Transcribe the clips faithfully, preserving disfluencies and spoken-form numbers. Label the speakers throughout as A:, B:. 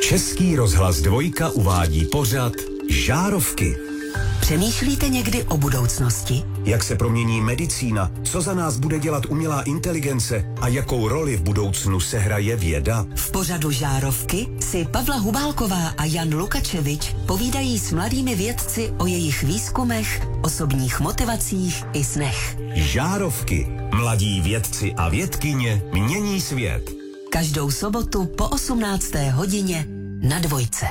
A: Český rozhlas Dvojka uvádí pořad Žárovky.
B: Přemýšlíte někdy o budoucnosti?
A: Jak se promění medicína, co za nás bude dělat umělá inteligence a jakou roli v budoucnu sehraje věda?
B: V pořadu Žárovky si Pavla Hubálková a Jan Lukačevič povídají s mladými vědci o jejich výzkumech, osobních motivacích i snech.
A: Žárovky. Mladí vědci a vědkyně mění svět.
B: Každou sobotu po osmnácté hodině na Dvojce.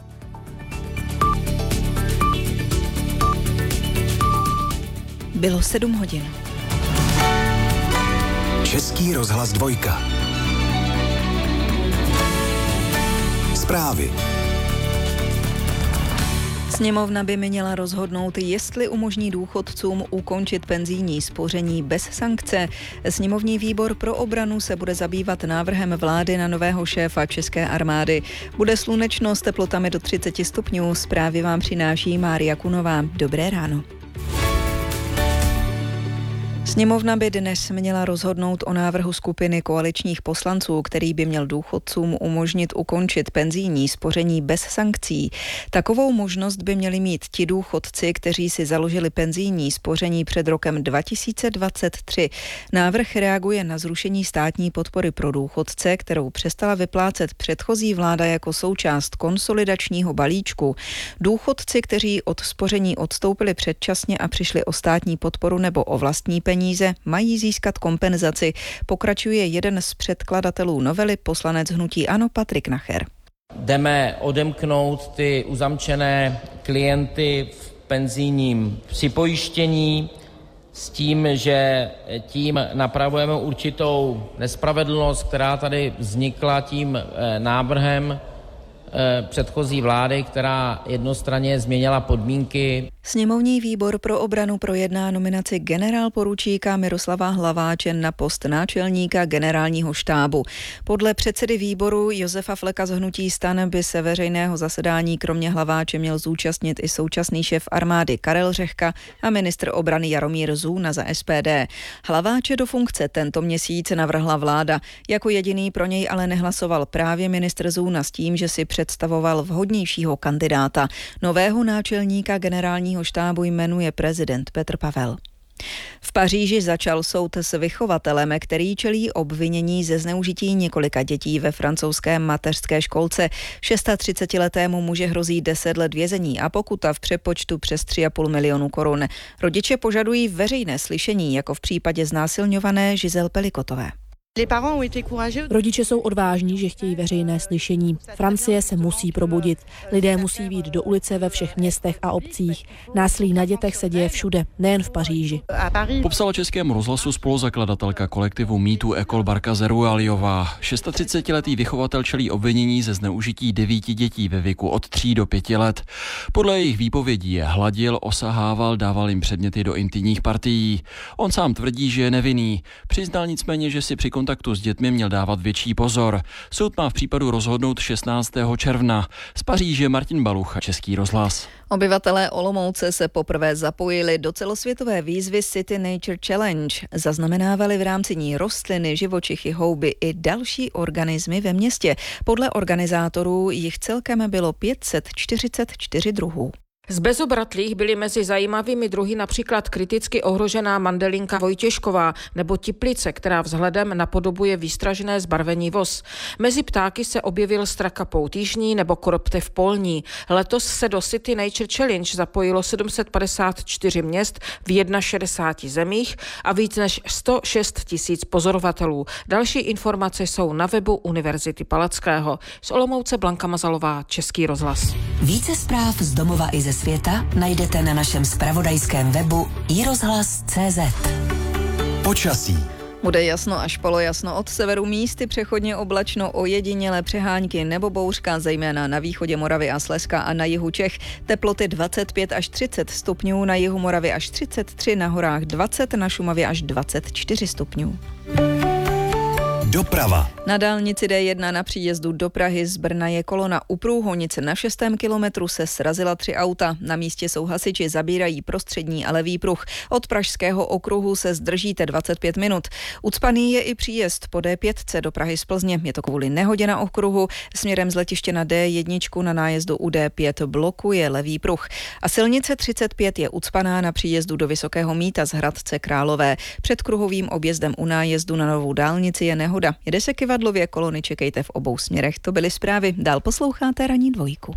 C: Bylo sedm hodin.
A: Český rozhlas Dvojka. Zprávy.
C: Sněmovna by měla rozhodnout, jestli umožní důchodcům ukončit penzijní spoření bez sankce. Sněmovní výbor pro obranu se bude zabývat návrhem vlády na nového šéfa České armády. Bude slunečno s teplotami do třicet stupňů. Zprávy vám přináší Mária Kunová. Dobré ráno. Sněmovna by dnes měla rozhodnout o návrhu skupiny koaličních poslanců, který by měl důchodcům umožnit ukončit penzijní spoření bez sankcí. Takovou možnost by měli mít ti důchodci, kteří si založili penzijní spoření před rokem dva tisíce dvacet tři. Návrh reaguje na zrušení státní podpory pro důchodce, kterou přestala vyplácet předchozí vláda jako součást konsolidačního balíčku. Důchodci, kteří od spoření odstoupili předčasně a přišli o státní podporu nebo o vlastní peníze, mají získat kompenzaci, pokračuje jeden z předkladatelů novely, poslanec hnutí ANO Patrik Nacher.
D: Jdeme odemknout ty uzamčené klienty v penzijním připojištění s tím, že tím napravujeme určitou nespravedlnost, která tady vznikla tím návrhem předchozí vlády, která jednostranně změnila podmínky.
C: Sněmovní výbor pro obranu projedná nominaci generálporučíka Miroslava Hlaváče na post náčelníka generálního štábu. Podle předsedy výboru Josefa Fleka z hnutí STAN by se veřejného zasedání kromě Hlaváče měl zúčastnit i současný šéf armády Karel Řehka a ministr obrany Jaromír Zůna za S P D. Hlaváče do funkce tento měsíc navrhla vláda. Jako jediný pro něj ale nehlasoval právě ministr Zůna s tím, že si představoval vhodnějšího kandidáta. Nového náčelníka generálního štábu jmenuje prezident Petr Pavel. V Paříži začal soud s vychovatelem, který čelí obvinění ze zneužití několika dětí ve francouzské mateřské školce. třicetišestiletému muži hrozí deset let vězení a pokuta v přepočtu přes tři a půl milionu korun. Rodiče požadují veřejné slyšení, jako v případě znásilňované Giselle Pelikotové.
E: Rodiče jsou odvážní, že chtějí veřejné slyšení. Francie se musí probudit. Lidé musí vyjít do ulice ve všech městech a obcích. Násilí na dětech se děje všude, nejen v Paříži.
F: Popsala Českému rozhlasu spoluzakladatelka kolektivu Mýtu Ekol Barka Zerualiová. třicetišestiletý vychovatel čelí obvinění ze zneužití devíti dětí ve věku od tří do pěti let. Podle jejich výpovědí je hladil, osahával, dával jim předměty do intimních partií. On sám tvrdí, že je nevinný. Přiznal nicméně, že si při kontaktu s dětmi měl dávat větší pozor. Soud má v případu rozhodnout šestnáctého června. Z Paříže Martin Balucha, Český rozhlas.
C: Obyvatelé Olomouce se poprvé zapojili do celosvětové výzvy City Nature Challenge. Zaznamenávali v rámci ní rostliny, živočichy, houby i další organismy ve městě. Podle organizátorů jich celkem bylo pět set čtyřicet čtyři druhů.
G: Z bezobratlých byly mezi zajímavými druhy například kriticky ohrožená mandelinka vojtěžková nebo tiplice, která vzhledem napodobuje výstražné zbarvení vos. Mezi ptáky se objevil strakapout jižní nebo koroptev polní. Letos se do City Nature Challenge zapojilo sedm set padesát čtyři měst v šedesáti zemích a víc než sto šest tisíc pozorovatelů. Další informace jsou na webu Univerzity Palackého. Z Olomouce Blanka Mazalová, Český rozhlas.
B: Více zpráv z domova i ze světa najdete na našem zpravodajském webu i rozhlas tečka cé zet.
A: Počasí.
C: Bude jasno až polojasno, od severu místy přechodně oblačno, ojedinělé přehánky nebo bouřka, zejména na východě Moravy a Slezska a na jihu Čech. Teploty dvacet pět až třicet stupňů, na jihu Moravy až třicet tři, na horách dvacet, na Šumavě až dvacet čtyři stupňů.
A: Doprava.
C: Na dálnici D jedna na příjezdu do Prahy z Brna je kolona u průhonic. Na šestém kilometru se srazila tři auta. Na místě jsou hasiči, zabírají prostřední a levý pruh. Od Pražského okruhu se zdržíte dvacet pět minut. Ucpaný je i příjezd po D pět do Prahy z Plzně. Je to kvůli nehodě na okruhu. Směrem z letiště na D jedna na nájezdu u D pět blokuje levý pruh. A silnice třicet pět je ucpaná na příjezdu do Vysokého Mýta z Hradce Králové. Před kruhovým objezdem u nájezdu na novou dálnici je nehoda. Jede se kyvadlově, kolony čekejte v obou směrech. To byly zprávy. Dál posloucháte Ranní dvojku.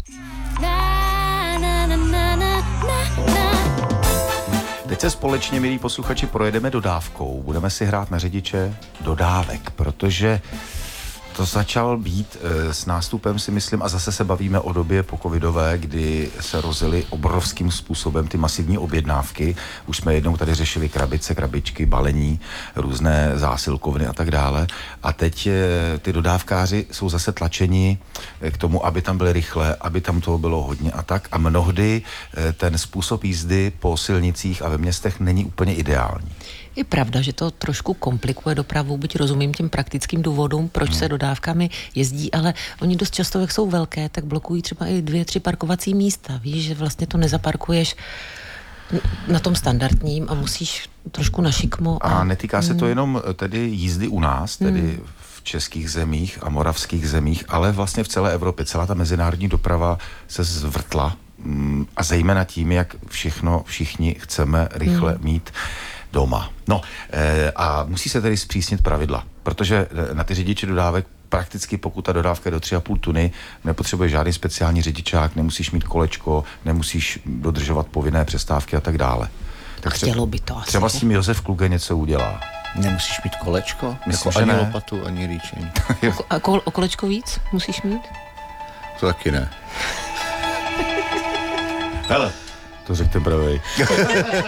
H: Teď se společně, milí posluchači, projedeme dodávkou. Budeme si hrát na řidiče dodávek, protože to začal být e, s nástupem, si myslím, a zase se bavíme o době pocovidové, kdy se rozjely obrovským způsobem ty masivní objednávky. Už jsme jednou tady řešili krabice, krabičky, balení, různé zásilkovny a tak dále. A teď e, ty dodávkáři jsou zase tlačeni k tomu, aby tam byly rychle, aby tam toho bylo hodně a tak. A mnohdy e, ten způsob jízdy po silnicích a ve městech není úplně ideální.
I: Je pravda, že to trošku komplikuje dopravu, byť rozumím těm praktickým důvodům, proč hmm. se dodávkami jezdí, ale oni dost často, jak jsou velké, tak blokují třeba i dvě, tři parkovací místa. Víš, že vlastně to nezaparkuješ na tom standardním a musíš trošku našikmo. A,
H: a netýká se to jenom tedy jízdy u nás, tedy hmm. v českých zemích a moravských zemích, ale vlastně v celé Evropě. Celá ta mezinárodní doprava se zvrtla a zejména tím, jak všechno všichni chceme rychle hmm. mít doma. No e, a musí se tedy zpřísnit pravidla, protože na ty řidiče dodávek prakticky, pokud ta dodávka je do tři a půl tuny, nepotřebuje žádný speciální řidičák, nemusíš mít kolečko, nemusíš dodržovat povinné přestávky a tak dále. Tak
I: chtělo by to asi.
H: Třeba s tím Josef Kluge něco udělá.
J: Nemusíš mít kolečko?
H: Myslím,
J: jako ani
H: ne.
J: lopatu, ani rýčení.
I: A ko- o kolečko víc musíš mít?
J: To taky ne.
H: Hele, to řekněte pravej.